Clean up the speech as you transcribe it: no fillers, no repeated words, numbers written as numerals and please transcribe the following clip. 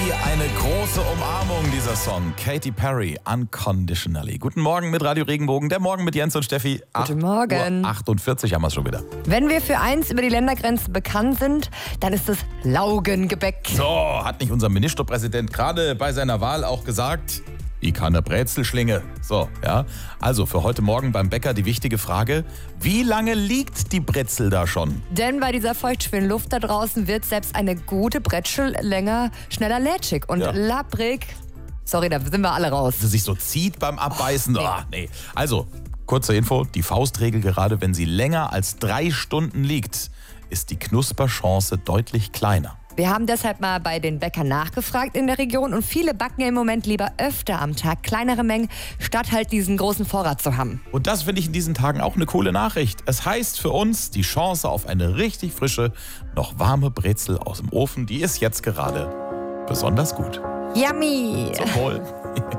Wie eine große Umarmung, dieser Song. Katy Perry, Unconditionally. Guten Morgen mit Radio Regenbogen. Der Morgen mit Jens und Steffi. Guten Morgen. 48 haben wir es schon wieder. Wenn wir für eins über die Ländergrenzen bekannt sind, dann ist es Laugengebäck. So, hat nicht unser Ministerpräsident gerade bei seiner Wahl auch gesagt? Ich kann eine Brezelschlinge. So, ja. Also für heute Morgen beim Bäcker die wichtige Frage: Wie lange liegt die Brezel da schon? Denn bei dieser feuchtschweren Luft da draußen wird selbst eine gute Brezel schneller lätschig und labbrig. Sorry, da sind wir alle raus. Dass sie sich so zieht beim Abbeißen. Nee. Also, kurze Info: Die Faustregel, gerade wenn sie länger als 3 Stunden liegt, ist die Knusperchance deutlich kleiner. Wir haben deshalb mal bei den Bäckern nachgefragt in der Region und viele backen im Moment lieber öfter am Tag kleinere Mengen, statt halt diesen großen Vorrat zu haben. Und das finde ich in diesen Tagen auch eine coole Nachricht. Es heißt für uns, die Chance auf eine richtig frische, noch warme Brezel aus dem Ofen, die ist jetzt gerade besonders gut. Yummy! Zum Wohl.